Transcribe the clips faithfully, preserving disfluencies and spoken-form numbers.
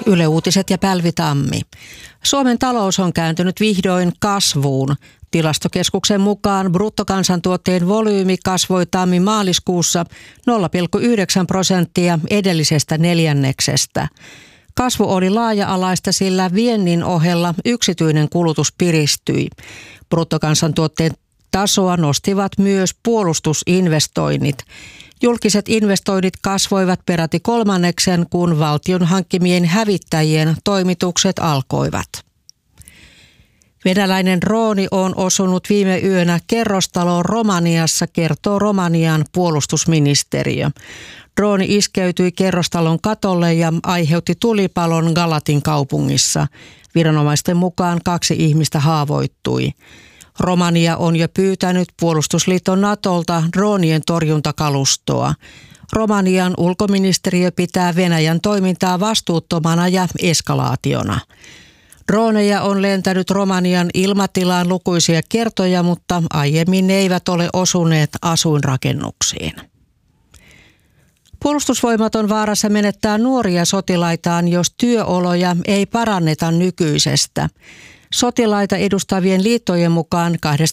Yle Uutiset ja Pälvi Tammi. Suomen talous on kääntynyt vihdoin kasvuun. Tilastokeskuksen mukaan bruttokansantuotteen volyymi kasvoi tammi-maaliskuussa nolla pilkku yhdeksän prosenttia edellisestä neljänneksestä. Kasvu oli laaja-alaista, sillä viennin ohella yksityinen kulutus piristyi. Bruttokansantuotteen tasoa nostivat myös puolustusinvestoinnit. Julkiset investoinnit kasvoivat peräti kolmanneksen, kun valtion hankkimien hävittäjien toimitukset alkoivat. Venäläinen drooni on osunut viime yönä kerrostaloon Romaniassa, kertoo Romanian puolustusministeriö. Drooni iskeytyi kerrostalon katolle ja aiheutti tulipalon Galatin kaupungissa. Viranomaisten mukaan kaksi ihmistä haavoittui. Romania on jo pyytänyt puolustusliitto Natolta droonien torjuntakalustoa. Romanian ulkoministeriö pitää Venäjän toimintaa vastuuttomana ja eskalaationa. Drooneja on lentänyt Romanian ilmatilaan lukuisia kertoja, mutta aiemmin ne eivät ole osuneet asuinrakennuksiin. Puolustusvoimat on vaarassa menettää nuoria sotilaitaan, jos työoloja ei paranneta nykyisestä. Sotilaita edustavien liittojen mukaan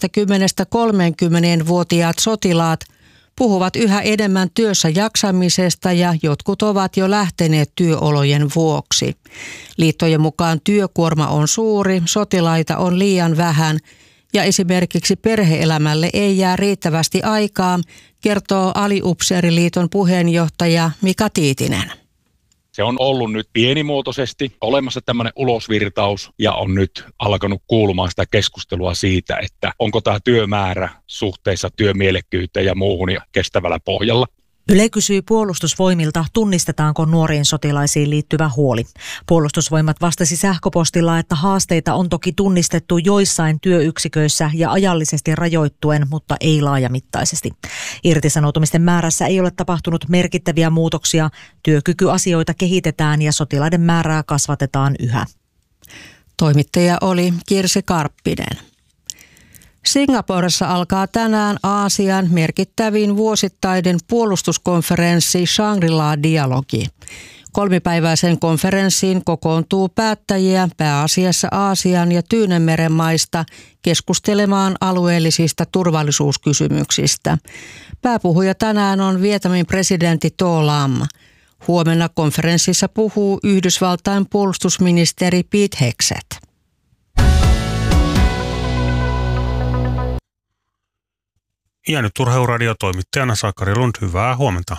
kaksikymmentä-kolmekymmentävuotiaat sotilaat puhuvat yhä enemmän työssä jaksamisesta ja jotkut ovat jo lähteneet työolojen vuoksi. Liittojen mukaan työkuorma on suuri, sotilaita on liian vähän ja esimerkiksi perhe-elämälle ei jää riittävästi aikaa, kertoo Aliupseeriliiton puheenjohtaja Mika Tiitinen. Se on ollut nyt pienimuotoisesti olemassa tämmöinen ulosvirtaus ja on nyt alkanut kuulumaan sitä keskustelua siitä, että onko tämä työmäärä suhteessa työmielekkyyteen ja muuhun ja kestävällä pohjalla. Yle kysyy Puolustusvoimilta, tunnistetaanko nuoriin sotilaisiin liittyvä huoli. Puolustusvoimat vastasi sähköpostilla, että haasteita on toki tunnistettu joissain työyksiköissä ja ajallisesti rajoittuen, mutta ei laajamittaisesti. Irtisanoutumisten määrässä ei ole tapahtunut merkittäviä muutoksia. Työkykyasioita kehitetään ja sotilaiden määrää kasvatetaan yhä. Toimittaja oli Kirsi Karppinen. Singaporessa alkaa tänään Aasian merkittävin vuosittainen puolustuskonferenssi Shangri-La-dialogi. Kolmipäiväisen konferenssiin kokoontuu päättäjiä pääasiassa Aasian ja Tyynenmeren maista keskustelemaan alueellisista turvallisuuskysymyksistä. Pääpuhuja tänään on Vietnamin presidentti To Lam. Huomenna konferenssissa puhuu Yhdysvaltain puolustusministeri Pete Hegseth. Ja nyt Urheiluradio-toimittajana Sakari Lund, hyvää huomenta.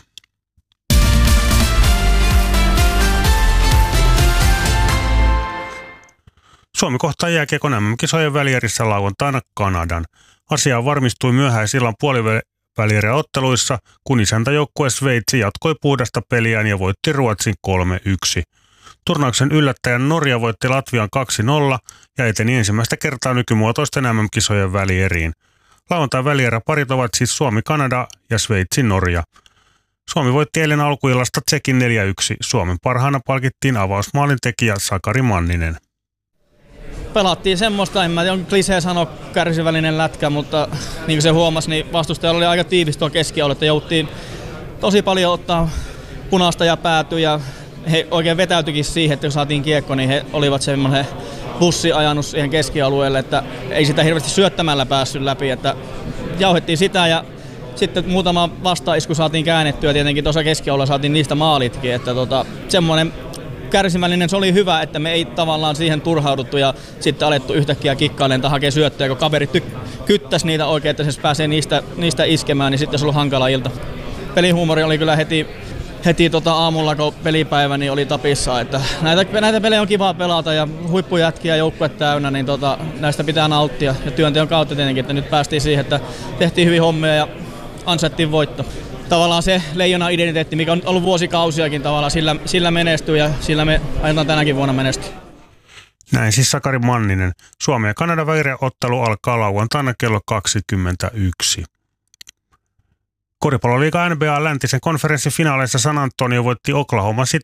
Suomi kohtaa jääkiekon M M-kisojen välierissä lauantaina Kanadan. Asia varmistui myöhäisillan puolivälierä-otteluissa, kun isäntäjoukkue Sveitsi jatkoi puhdasta peliään ja voitti Ruotsin kolme yksi. Turnauksen yllättäjän Norja voitti Latvian kaksi nolla ja eteni ensimmäistä kertaa nykymuotoisten M M-kisojen välieriin. Lauantain välieräparit ovat siis Suomi-Kanada ja Sveitsi-Norja. Suomi voitti eilen alkuillasta Tsekin neljä yksi. Suomen parhaana palkittiin avausmaalin tekijä Sakari Manninen. Pelattiin semmoista, en mä tiedä, on klisee sanoa kärsivällinen lätkä, mutta niin kuin se huomasi, niin vastustajalla oli aika tiivis tuo keskialu, että jouttiin tosi paljon ottaa punaista ja päätyä ja he oikein vetäytyikin siihen, että kun saatiin kiekko, niin he olivat semmoinen bussi ajanut siihen keskialueelle, että ei sitä hirveästi syöttämällä päässyt läpi, että jauhettiin sitä ja sitten muutama vastaisku saatiin käännettyä, tietenkin tuossa keskialueella saatiin niistä maalitkin, että tota, semmoinen kärsimällinen, se oli hyvä, että me ei tavallaan siihen turhauduttu ja sitten alettu yhtäkkiä kikkailemaan tai hakea syöttöjä, kun kaverit ty- kyttäisi niitä oikein, että se pääsee niistä, niistä iskemään, niin sitten se oli hankala ilta. Pelihuumori oli kyllä heti Heti tota aamulla, kun pelipäivä, niin oli tapissa, että näitä, näitä pelejä on kiva pelata ja huippujätkiä joukkue täynnä, niin tota, näistä pitää nauttia ja työnteon kautta tietenkin, että nyt päästiin siihen, että tehtiin hyvin hommia ja ansaittiin voitto. Tavallaan se leijona identiteetti, mikä on ollut vuosikausiakin tavallaan, sillä, sillä menestyy ja sillä me aiotaan tänäkin vuonna menestyä. Näin siis Sakari Manninen. Suomen ja Kanadan välieräottelu alkaa lauantaina kello kaksikymmentäyksi. Koripalloliiga N B A läntisen konferenssin finaaleissa San Antonio voitti Oklahoma City